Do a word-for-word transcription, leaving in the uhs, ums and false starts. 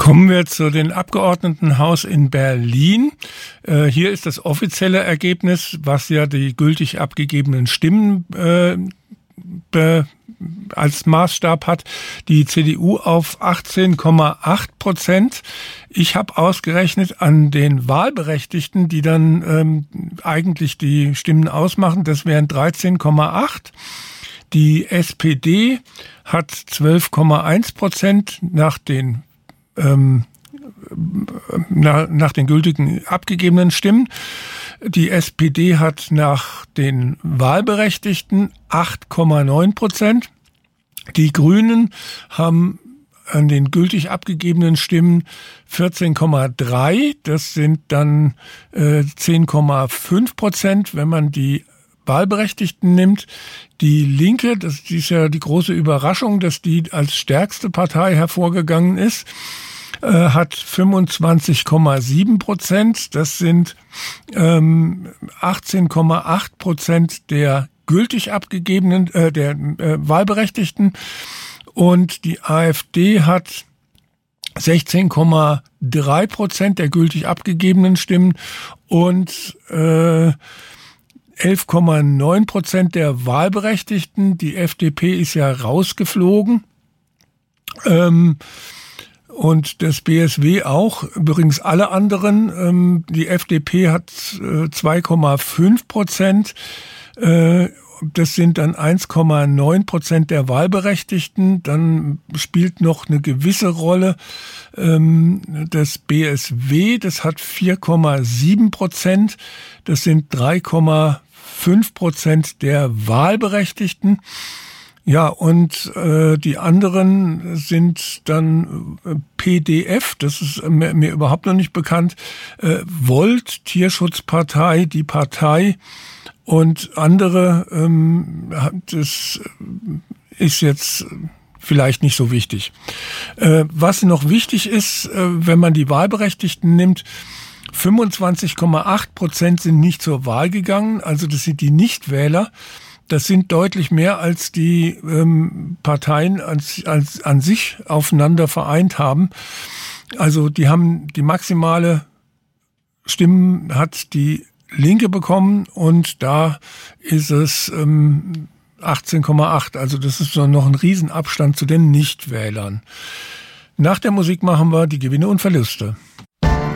Kommen wir zu den Abgeordnetenhaus in Berlin. Äh, hier ist das offizielle Ergebnis, was ja die gültig abgegebenen Stimmen äh, be, als Maßstab hat. Die C D U auf achtzehn Komma acht Prozent. Ich habe ausgerechnet an den Wahlberechtigten, die dann ähm, eigentlich die Stimmen ausmachen, das wären dreizehn Komma acht. Die S P D hat zwölf Komma eins Prozent nach den Ähm, nach, nach den gültigen abgegebenen Stimmen. Die S P D hat nach den Wahlberechtigten acht Komma neun Prozent. Die Grünen haben an den gültig abgegebenen Stimmen vierzehn Komma drei. Das sind dann äh, zehn Komma fünf Prozent, wenn man die Wahlberechtigten nimmt. Die Linke, das ist ja die große Überraschung, dass die als stärkste Partei hervorgegangen ist, äh, hat fünfundzwanzig Komma sieben Prozent. Das sind ähm, achtzehn Komma acht Prozent der gültig abgegebenen, äh, der äh, Wahlberechtigten. Und die AfD hat sechzehn Komma drei Prozent der gültig abgegebenen Stimmen und äh, elf Komma neun Prozent der Wahlberechtigten. Die F D P ist ja rausgeflogen. Ähm, und das B S W auch. Übrigens alle anderen. Ähm, die F D P hat äh, zwei Komma fünf Prozent. Äh, das sind dann eins Komma neun Prozent der Wahlberechtigten. Dann spielt noch eine gewisse Rolle ähm, das B S W. Das hat vier Komma sieben Prozent. Das sind drei Komma fünf Prozent der Wahlberechtigten. Ja, und äh, die anderen sind dann äh, P D F, das ist mir, mir überhaupt noch nicht bekannt, äh, Volt, Tierschutzpartei, die Partei und andere, ähm, das ist jetzt vielleicht nicht so wichtig. Äh, was noch wichtig ist, äh, wenn man die Wahlberechtigten nimmt, fünfundzwanzig Komma acht Prozent sind nicht zur Wahl gegangen, also das sind die Nichtwähler. Das sind deutlich mehr, als die ähm, Parteien als, als an sich aufeinander vereint haben. Also die haben die maximale Stimmen hat die Linke bekommen und da ist es ähm, achtzehn Komma acht. Also das ist noch ein Riesenabstand zu den Nichtwählern. Nach der Musik machen wir die Gewinne und Verluste.